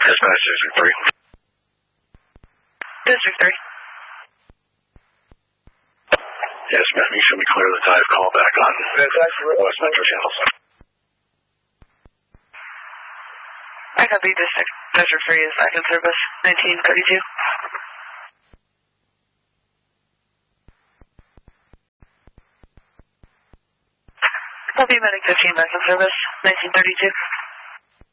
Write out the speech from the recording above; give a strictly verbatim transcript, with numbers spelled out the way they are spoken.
Dispatch District three. District three. Yes, ma'am, you should be clear of the dive call back on West Metro channels. I copy District, District three is back in service, nineteen thirty-two. Copy Medic fifteen back in service, nineteen thirty-two.